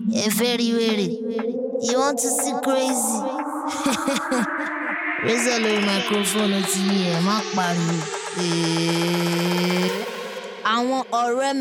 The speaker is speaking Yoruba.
very wèrè. You want to see crazy? Razor lórí microphone ti yín ẹ̀ má pariwo. Àwọn ọ̀rẹ́ mi.